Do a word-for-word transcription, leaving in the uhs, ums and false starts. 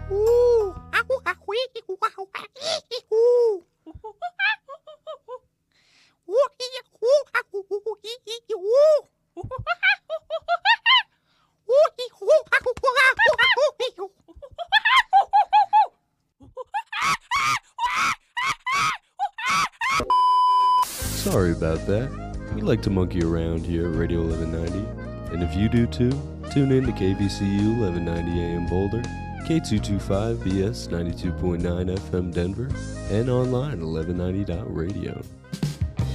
Ooh. Ow, ah, wee, ooh, ow, ah, ee, ooh. Ooh, ee, ooh, ah, ooh, ooh, ee, ee, ooh. Ooh, ee, ooh, ah, ooh, ah, ooh, ah, ooh, ee, ooh. Sorry about that. We like to monkey around here at Radio eleven ninety. And if you do too, tune in to K V C U eleven ninety A M Boulder, K two twenty-five B S ninety-two point nine F M Denver, and online at eleven ninety dot radio.